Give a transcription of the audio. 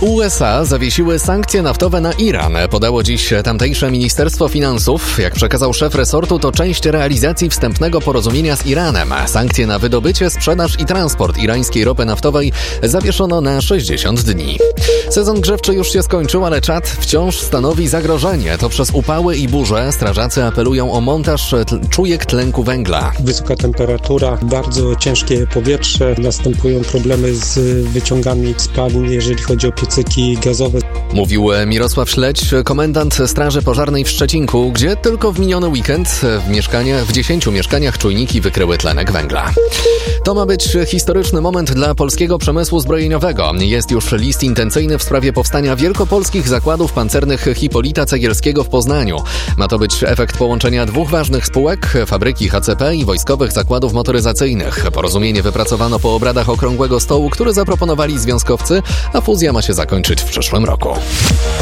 USA zawiesiły sankcje naftowe na Iran, podało dziś tamtejsze Ministerstwo Finansów. Jak przekazał szef resortu, to część realizacji wstępnego porozumienia z Iranem. Sankcje na wydobycie, sprzedaż i transport irańskiej ropy naftowej zawieszono na 60 dni. Sezon grzewczy już się skończył, ale Czad wciąż stanowi zagrożenie. To przez upały i burze strażacy apelują o montaż czujek tlenku węgla. Wysoka temperatura, bardzo ciężkie powietrze, następują problemy z wyciągami spalin, jeżeli chodzi o piecyki gazowe. Mówił Mirosław Śledź, komendant Straży Pożarnej w Szczecinku, gdzie tylko w miniony weekend w 10 mieszkaniach czujniki wykryły tlenek węgla. To ma być historyczny moment dla polskiego przemysłu zbrojeniowego. Jest już list intencyjny w sprawie powstania wielkopolskich zakładów pancernych Hipolita Cegielskiego w Poznaniu. Ma to być efekt połączenia dwóch ważnych spółek, fabryki HCP i wojskowych zakładów motoryzacyjnych. Porozumienie wypracowano po obradach Okrągłego Stołu, który zaproponowali związkowcy, a fuzja ma się zakończyć w przyszłym roku.